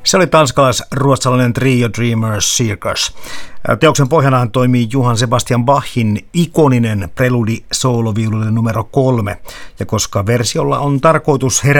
Se oli tanskalais-ruotsalainen trio Dreamers Circus. Teoksen pohjanahan toimii Johann Sebastian Bachin ikoninen preludi sooloviululle numero 3. Ja koska versiolla on tarkoitus herättää